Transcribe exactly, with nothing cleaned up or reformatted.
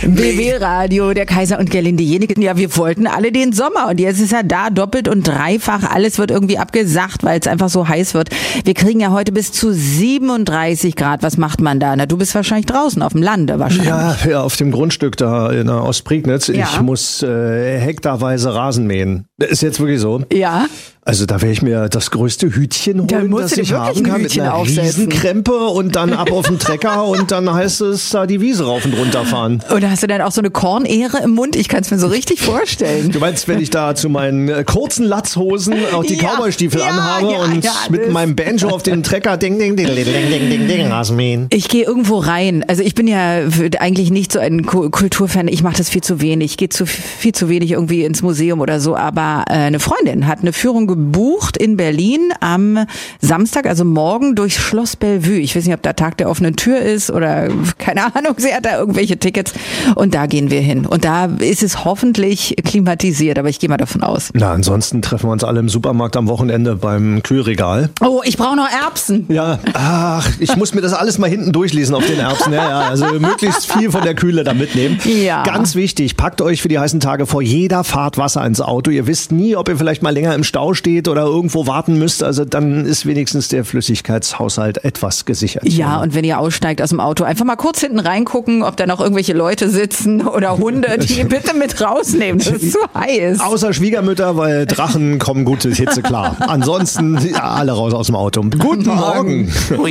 B W-Radio, der Kaiser und Gerlinde Jeniken. Ja, wir wollten alle den Sommer und jetzt ist er da, doppelt und dreifach. Alles wird irgendwie abgesagt, weil es einfach so heiß wird. Wir kriegen ja heute bis zu siebenunddreißig Grad. Was macht man da? Na, du bist wahrscheinlich draußen, auf dem Lande wahrscheinlich. Ja, ja, auf dem Grundstück da in der Ostprignitz. Ja. Ich muss äh, hektarweise Rasen mähen. Ist jetzt wirklich so? Ja. Also da werde ich mir das größte Hütchen Da holen, musst das du dir ich wirklich haben ein kann, Hütchen mit einer aufsetzen. Riesenkrempe und dann ab auf den Trecker und dann heißt es da die Wiese rauf und runter fahren. Oder hast du dann auch so eine Kornähre im Mund? Ich kann es mir so richtig vorstellen. Du meinst, wenn ich da zu meinen äh, kurzen Latzhosen auch die Ja, Cowboystiefel ja, anhabe ja, und ja, mit das- meinem Banjo auf dem Trecker ding, ding, ding, ding, ding, ding, ding, ding, Rasenmähen. Ich gehe irgendwo rein. Also ich bin ja eigentlich nicht so ein Ku- Kulturfan. Ich mache das viel zu wenig. Ich gehe zu viel zu wenig irgendwie ins Museum oder so. Aber äh, eine Freundin hat eine Führung gebucht in Berlin am Samstag, also morgen durch Schloss Bellevue. Ich weiß nicht, ob da Tag der offenen Tür ist oder keine Ahnung. Sie hat da irgendwelche Tickets und da gehen wir hin. Und da ist es hoffentlich klimatisiert, aber ich gehe mal davon aus. Na, ansonsten treffen wir uns alle im Supermarkt am Wochenende beim Kühlregal. Oh, ich brauche noch Erbsen. Ja, ach, ich muss mir das alles mal hinten durchlesen auf den Erbsen. Ja, ja, also möglichst viel von der Kühle da mitnehmen. Ja. Ganz wichtig, packt euch für die heißen Tage vor jeder Fahrt Wasser ins Auto. Ihr wisst nie, ob ihr vielleicht mal länger im Stau steht oder irgendwo warten müsst. Also dann ist wenigstens der Flüssigkeitshaushalt etwas gesichert. Ja, und wenn ihr aussteigt aus dem Auto, einfach mal kurz hinten reingucken, ob da noch irgendwelche Leute sitzen oder Hunde, die bitte mit rausnehmen. Das ist zu heiß. Außer Schwiegermütter, weil Drachen kommen gut durch Hitze klar. Ansonsten ja, alle raus aus dem Auto. Guten Morgen.